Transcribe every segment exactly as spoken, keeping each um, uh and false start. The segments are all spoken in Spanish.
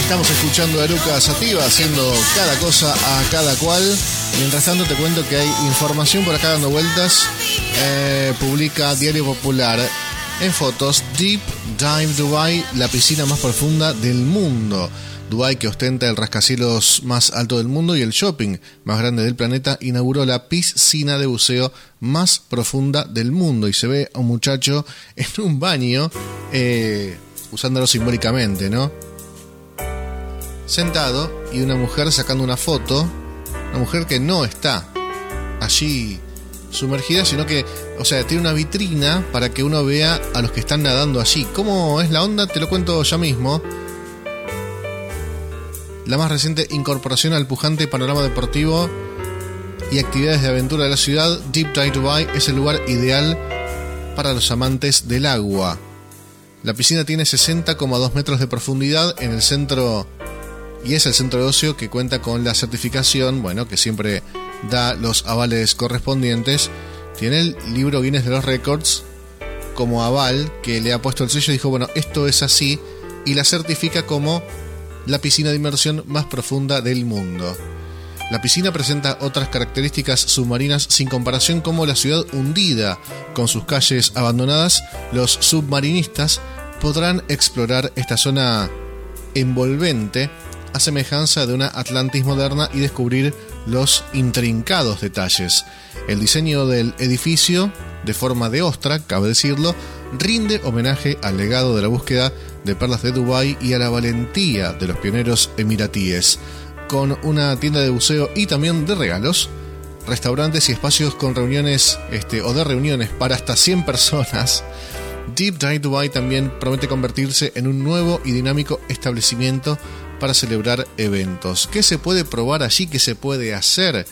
Estamos escuchando a Eruca Sativa haciendo cada cosa a cada cual. Mientras tanto te cuento que hay información por acá dando vueltas. Eh, publica Diario Popular en fotos: Deep Dive Dubai, la piscina más profunda del mundo. Dubái, que ostenta el rascacielos más alto del mundo y el shopping más grande del planeta, inauguró la piscina de buceo más profunda del mundo. Y se ve a un muchacho en un baño, eh, usándolo simbólicamente, ¿no? Sentado, y una mujer sacando una foto. Una mujer que no está allí sumergida, sino que, o sea, tiene una vitrina para que uno vea a los que están nadando allí. ¿Cómo es la onda? Te lo cuento ya mismo. La más reciente incorporación al pujante panorama deportivo y actividades de aventura de la ciudad, Deep Dive Dubai es el lugar ideal para los amantes del agua. La piscina tiene sesenta coma dos metros de profundidad en el centro, y es el centro de ocio que cuenta con la certificación, bueno, que siempre da los avales correspondientes. Tiene el libro Guinness de los Records como aval, que le ha puesto el sello y dijo, bueno, esto es así, y la certifica como la piscina de inmersión más profunda del mundo. La piscina presenta otras características submarinas sin comparación, como la ciudad hundida. Con sus calles abandonadas, los submarinistas podrán explorar esta zona envolvente a semejanza de una Atlantis moderna y descubrir los intrincados detalles. El diseño del edificio, de forma de ostra, cabe decirlo, rinde homenaje al legado de la búsqueda de perlas de Dubái y a la valentía de los pioneros emiratíes. Con una tienda de buceo y también de regalos, restaurantes y espacios con reuniones este, o de reuniones para hasta cien personas, Deep Dive Dubai también promete convertirse en un nuevo y dinámico establecimiento para celebrar eventos. ¿Qué se puede probar allí? ¿Qué se puede hacer?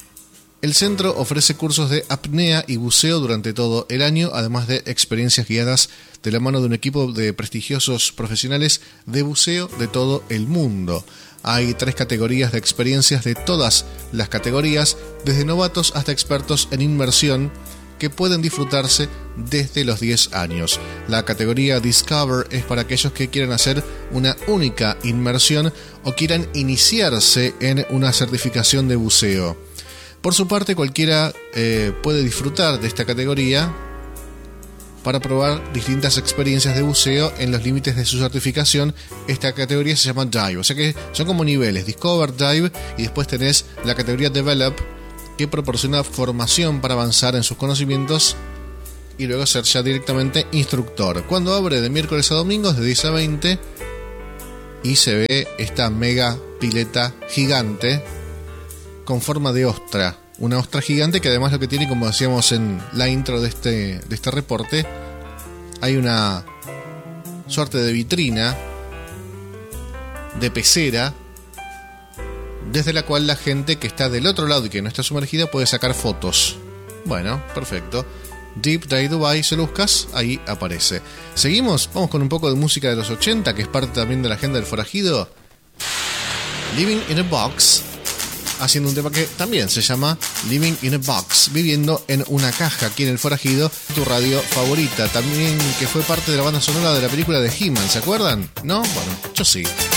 El centro ofrece cursos de apnea y buceo durante todo el año, además de experiencias guiadas de la mano de un equipo de prestigiosos profesionales de buceo de todo el mundo. Hay tres categorías de experiencias de todas las categorías, desde novatos hasta expertos en inmersión, que pueden disfrutarse desde los diez años. La categoría Discover es para aquellos que quieran hacer una única inmersión o quieran iniciarse en una certificación de buceo. Por su parte, cualquiera eh, puede disfrutar de esta categoría para probar distintas experiencias de buceo en los límites de su certificación. Esta categoría se llama Dive, o sea que son como niveles: Discover, Dive, y después tenés la categoría Develop, que proporciona formación para avanzar en sus conocimientos y luego ser ya directamente instructor. Cuando abre de miércoles a domingos de diez a veinte, y se ve esta mega pileta gigante con forma de ostra, una ostra gigante que además lo que tiene, como decíamos en la intro de este, de este reporte, hay una suerte de vitrina, de pecera, desde la cual la gente que está del otro lado y que no está sumergida puede sacar fotos. Bueno, perfecto. Deep Dive Dubai, se lo buscas, ahí aparece. Seguimos, vamos con un poco de música de los ochenta, que es parte también de la agenda del forajido. Living in a Box, haciendo un tema que también se llama Living in a Box, viviendo en una caja, aquí en el forajido, tu radio favorita, también que fue parte de la banda sonora de la película de He-Man, ¿se acuerdan? ¿No? Bueno, yo sí.